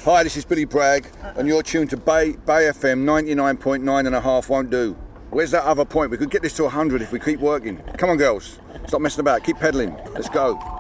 Hi, this is Billy Bragg, and you're tuned to Bay FM 99.9 and a half won't do. Where's that other point? We could get this to 100 if we keep working. Come on, girls. Stop messing about. Keep pedaling. Let's go.